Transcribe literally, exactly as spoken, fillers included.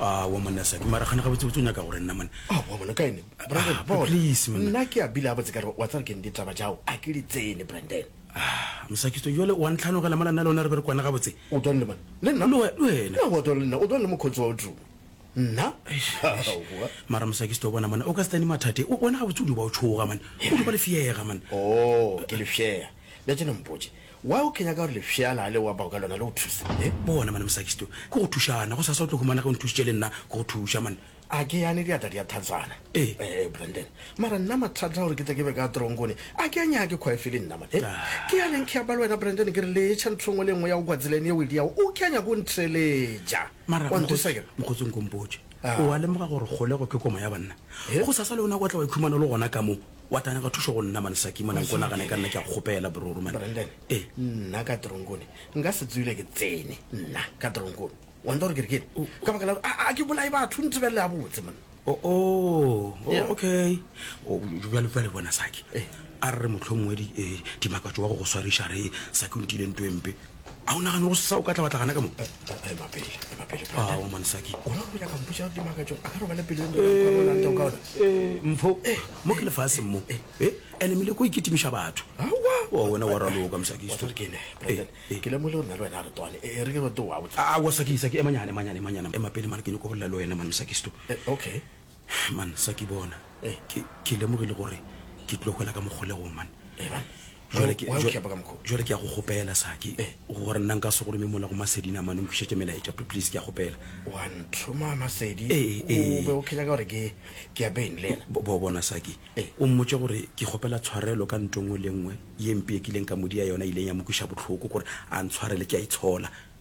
ah wa monna Saki mara khana ga botse botse nya ka gore nna man ah wa monna kaine Brandon bo please man nna ke a bila botse ka wa tsara ke ndi taba jao a ke litsene Brandon ah Msakisto yole wa ntlhano ga la mala nna lona re re kwana ga botse o don le man le nna lo wena no o don le o don le mo khotso o tru nna mara Msakisto bona mana o ka stani mathate o bona ga botse o ba o tshoga man o di ba le fiega man oh ke le fiega le tsena mpoje wa o kenya ka le fiala le wa ba ka lona le o thusa eh bona mana Msakisto go go thushana go sa sa tlo go mana go nthusitse le nna go thusha man a ke ya ne dia tadi ya thatsana eh eh Brandon mara nna mathata gore ke teke be ka trongone a ke anya ke khwa fele nna man eh ke ya neng ke ya balwena Brandon ke re le tshantshongwe le ngwe ya go kwatselene e wedi ya o ke anya go ntreleja mara wa ntse mo go tsong kompoje o wa le mo ga gore gole go ke koma ya banna go sa sa le ona go tla wa ikhumana le gona ka mo wa tana ka thusho go nna man Saki mana go nagana ka nna ke a gopela bro man Brandon eh nna ka trongone nga se tswile ke tsene nna ka trongone wa ndore ke ke ka baka la a ke bolai ba thuntse be le a botse man oh oh okay o bjale bjale bona Saki a re motlhomongwe di di makatso wa go swarisha re Saki o ntile ntwempe a ona gane go sa o ka tla batla gana ka mo e mapele e mapele ah o man Saki o no ya ka mpuja di makatso a ka ro ba le pele ndo ka bona ndo ka eh mfo mo ke le fase mo eh ene mile go ikitimisha batho wa wena wa raloka Msakisto ke ne ke le mo le rona le wena re twane e re ke bo to wa a wa Saki Saki e manyane manyane manyane e mapele man ke nyoko bolla le wena man Msakisto okay man Saki bona ke ke le mo le gore ke tlo go la ka mogole go man e ba jole ke jole ke ya go gopela Saki gore nna nka se gore me mola go Masedina man o khishetse mela etja please ke ya gopela one thoma Masedi o be o khela gore ke ke ya ben le bo bona Saki o mmotse gore ke gopela tshwarelo ka ntongwe le nngwe ye mpie ke leng ka modi ya yona ile ya mo kusha botlhoko gore a ntshwarele ke a itshola